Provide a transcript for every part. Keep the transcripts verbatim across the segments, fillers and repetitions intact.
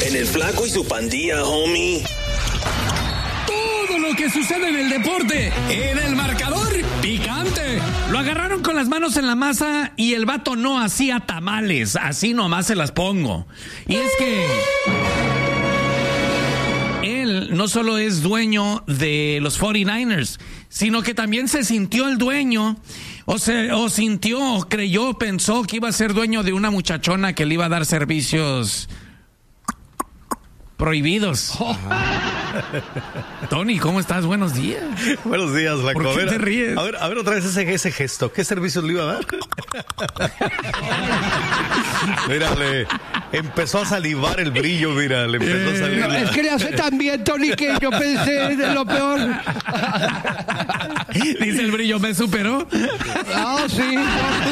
En el Flaco y su Pandilla, homie. Todo lo que sucede en el deporte, en el marcador picante. Lo agarraron con las manos en la masa y el vato no hacía tamales. Así nomás se las pongo. Y es que él no solo es dueño de los cuarenta y nueve ers, sino que también se sintió el dueño, o se, o sintió, o creyó, pensó que iba a ser dueño de una muchachona que le iba a dar servicios prohibidos. Oh. Tony, ¿cómo estás? Buenos días. Buenos días, la ¿Por qué te ríes? A ver, a ver otra vez ese, ese gesto. ¿Qué servicios le iba a dar? Mírale, empezó a salivar el brillo, mira, le empezó a salir. No, la... Es que le hace tan bien, Tony, que yo pensé de lo peor. Dice el brillo, ¿me superó? Ah, oh, sí.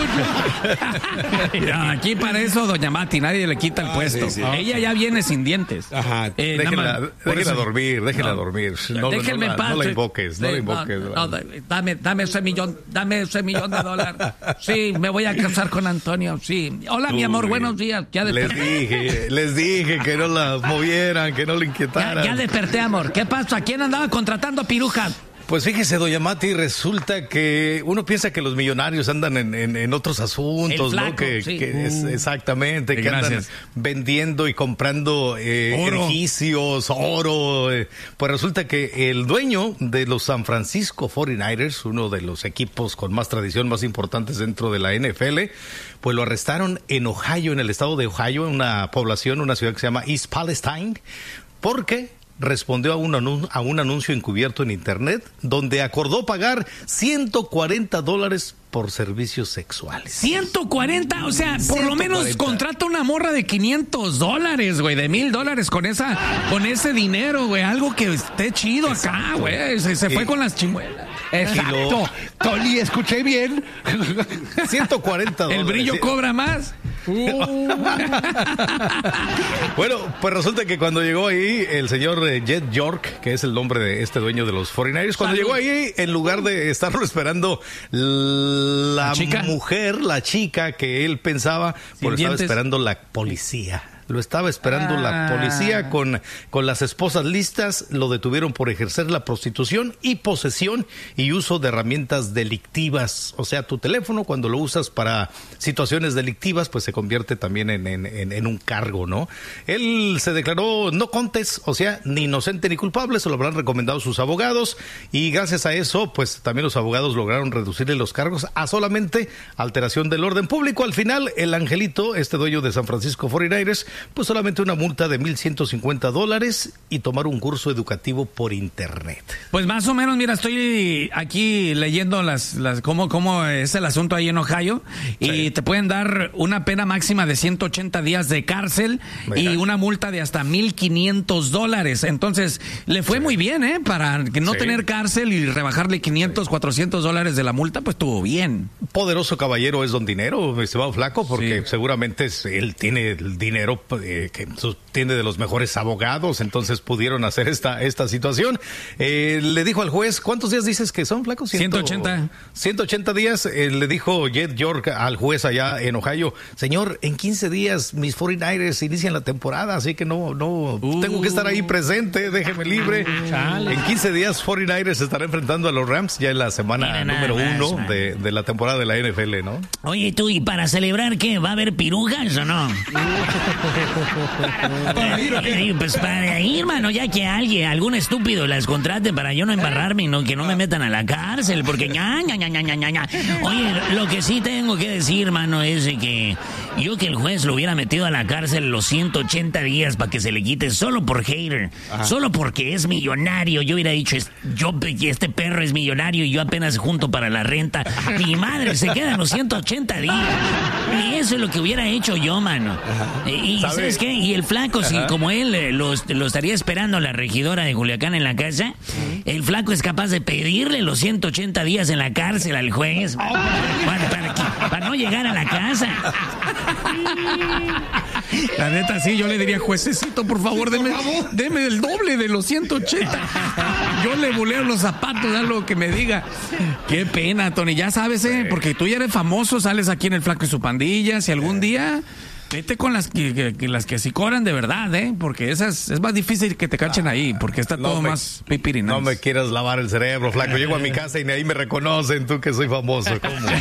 No, aquí para eso, doña Mati, nadie le quita el ah, puesto. Sí, sí. Ella ya viene sin dientes. Ajá. Eh, déjela más, déjela eso, dormir, déjela no, dormir. No, déjenme no, no, no, no la invoques, no la invoques. No, no, dame, dame ese millón, dame ese millón de dólares. Sí, me voy a casar con Antonio, sí. Hola, Uy, mi amor, buenos días. Ya les dije, les dije que no la movieran, que no le inquietaran. Ya, ya desperté, amor. ¿Qué pasa? ¿Quién andaba contratando pirujas? Pues fíjese, doña Mati, resulta que uno piensa que los millonarios andan en, en, en otros asuntos, flaco, ¿no? Que, sí. que es exactamente, sí, que gracias. andan vendiendo y comprando eh, oro. edificios, oro. Eh. Pues resulta que el dueño de los San Francisco cuarenta y nueve ers, uno de los equipos con más tradición, más importantes dentro de la N F L, pues lo arrestaron en Ohio, en el estado de Ohio, en una población, una ciudad que se llama East Palestine, porque respondió a un, anun- a un anuncio encubierto en internet donde acordó pagar ciento cuarenta dólares por servicios sexuales. ciento cuarenta, o sea, por ciento cuarenta. Lo menos contrata una morra de quinientos dólares, güey, de mil dólares con esa, con ese dinero, güey, algo que esté chido. Exacto. Acá, güey, se, se fue y, con las chimuelas. Exacto, Tony, escuché bien. ciento cuarenta dólares. El brillo cobra más. Uh. Bueno, pues resulta que cuando llegó ahí el señor Jed York, que es el nombre de este dueño de los cuarenta y nueve ers, cuando Salud. llegó ahí, en lugar de estarlo esperando la, ¿La mujer, la chica que él pensaba, pues estaba esperando la policía. Lo estaba esperando ah. la policía con, con las esposas listas. Lo detuvieron por ejercer la prostitución y posesión y uso de herramientas delictivas. O sea, tu teléfono, cuando lo usas para situaciones delictivas, pues se convierte también en, en, en, en un cargo, ¿no? Él se declaró no contest, o sea, ni inocente ni culpable. Se lo habrán recomendado sus abogados. Y gracias a eso, pues también los abogados lograron reducirle los cargos a solamente alteración del orden público. Al final, el angelito, este dueño de San Francisco cuarenta y nueve ers, pues solamente una multa de mil ciento cincuenta dólares y tomar un curso educativo por internet. Pues más o menos, mira, estoy aquí leyendo las, las cómo, cómo es el asunto ahí en Ohio, sí. Y te pueden dar una pena máxima de ciento ochenta días de cárcel. Mira. Y una multa de hasta mil quinientos dólares. Entonces, le fue sí. muy bien, ¿eh? Para que no sí. tener cárcel y rebajarle quinientos, sí. cuatrocientos dólares de la multa, pues estuvo bien. Poderoso caballero es don Dinero, mi estimado Flaco, porque sí. seguramente es, él tiene el dinero eh, que tiene de los mejores abogados, entonces pudieron hacer esta, esta situación. Eh, le dijo al juez, ¿cuántos días dices que son, Flaco? ciento ochenta. ciento ochenta días, eh, le dijo Jed York al juez allá en Ohio, señor, en quince días mis cuarenta y nueve ers inician la temporada, así que no, no, uh, tengo que estar ahí presente, déjeme libre. Uh, en quince días cuarenta y nueve ers se estará enfrentando a los Rams ya en la semana número uno de, de la temporada de la N F L, ¿no? Oye, tú, ¿y para celebrar qué? ¿Va a haber pirujas o no? eh, pues para ir, mano, ya que alguien, algún estúpido las contrate para yo no embarrarme y no, que no me metan a la cárcel, porque ña, ña, ña, ña, ña, ña. Oye, lo que sí tengo que decir, mano, es que yo que el juez lo hubiera metido a la cárcel los ciento ochenta días para que se le quite solo por hater, ajá, solo porque es millonario. Yo hubiera dicho, yo, este perro es millonario y yo apenas junto para la renta. Mi madre, se quedan los ciento ochenta días. Y eso es lo que hubiera hecho yo, mano. Ajá. Y ¿Sabe? ¿sabes qué? Y el flaco, si como él lo, lo estaría esperando la regidora de Culiacán en la casa, uh-huh, el flaco es capaz de pedirle los ciento ochenta días en la cárcel al juez. Oh, para, para, para, para no llegar a la casa. La neta, sí, yo le diría, juececito, por favor, deme, deme el doble de los ciento ochenta. Yo le buleo los zapatos, da lo que me diga. Qué pena, Tony, ya sabes, ¿eh? Porque tú ya eres famoso, sales aquí en El Flaco y su Pandilla. Si algún día Vete con las que, que, que las que sí cobran de verdad, ¿eh? Porque esas es más difícil que te cachen ahí, porque está no todo me, más pipirinal. No me quieras lavar el cerebro, flaco. Llego a mi casa y ahí me reconocen, tú que soy famoso. ¿Cómo? No,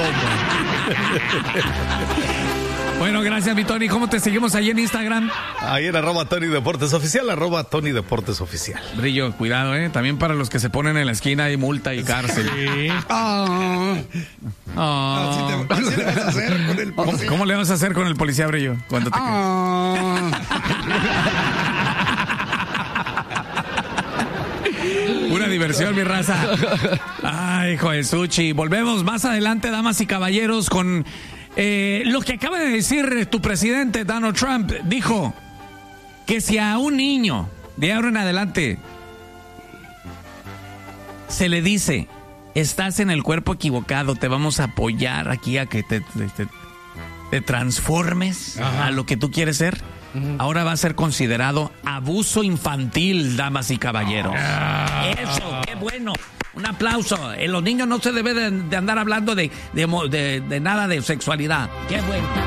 bueno, gracias, mi Tony. ¿Cómo te seguimos ahí en Instagram? Ahí en arroba Tony Deportes Oficial, arroba Tony Deportes Oficial. Brillo, cuidado, ¿eh? También para los que se ponen en la esquina hay multa y cárcel. Sí. Ah. Ah. Así, te, así le vas a hacer con el ¿Cómo, ¿Cómo le vas a hacer con el policía, Brillo? Cuando te Ah. Una diversión, mi raza. Ay, hijo de Suchi. Volvemos más adelante, damas y caballeros, con eh, lo que acaba de decir tu presidente, Donald Trump. Dijo que si a un niño de ahora en adelante se le dice, estás en el cuerpo equivocado, te vamos a apoyar aquí a que te, te, te, te transformes Ajá. a lo que tú quieres ser. Uh-huh. Ahora va a ser considerado abuso infantil, damas y caballeros. Oh. Eso, qué bueno. Un aplauso. En los niños no se debe de, de andar hablando de, de, de, de nada de sexualidad. Qué bueno.